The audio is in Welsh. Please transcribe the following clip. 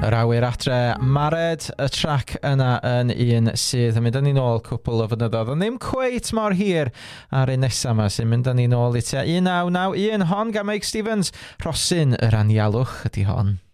Yr awyr adre Mared, y trac yna yn un sydd yn mynd â ni nôl cwpl o fynyddoedd, ond ddim cweit mor hir ar un nesaf yma sy'n mynd â ni nôl i tua 1991 hon gan Meic Stevens. Rhosyn yr anialwch ydy hon.